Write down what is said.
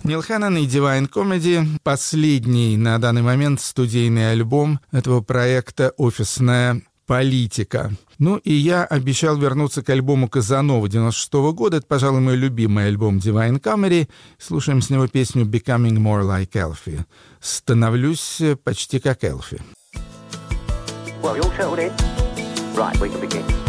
Нил Ханнон и Divine Comedy — последний на данный момент студийный альбом этого проекта «Офисная политика». Ну и я обещал вернуться к альбому Казанова 96 года. Это, пожалуй, мой любимый альбом Divine Comedy. Слушаем с него песню «Becoming More Like Elfie». «Становлюсь почти как Элфи». Well, you all settled in? Right, we can begin.